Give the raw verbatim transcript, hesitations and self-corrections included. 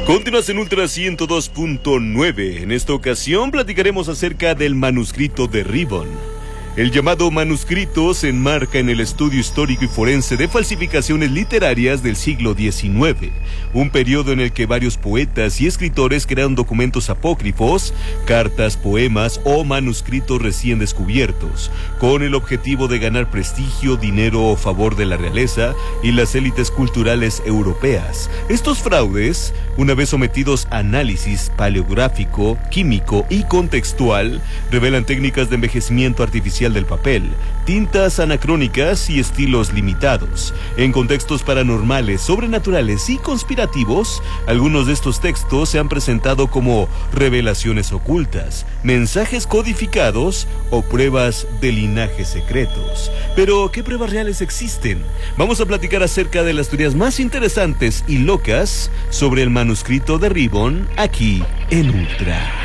Continúas en Ultra ciento dos punto nueve. En esta ocasión platicaremos acerca del manuscrito de Ribbon. El llamado manuscrito se enmarca en el estudio histórico y forense de falsificaciones literarias del siglo diecinueve, un periodo en el que varios poetas y escritores crearon documentos apócrifos, cartas, poemas o manuscritos recién descubiertos, con el objetivo de ganar prestigio, dinero o favor de la realeza y las élites culturales europeas. Estos fraudes, una vez sometidos a análisis paleográfico, químico y contextual, revelan técnicas de envejecimiento artificial del papel, tintas anacrónicas y estilos limitados. En contextos paranormales, sobrenaturales y conspirativos, algunos de estos textos se han presentado como revelaciones ocultas, mensajes codificados o pruebas de linajes secretos. Pero, ¿qué pruebas reales existen? Vamos a platicar acerca de las teorías más interesantes y locas sobre el manuscrito de Ribbon aquí en Ultra.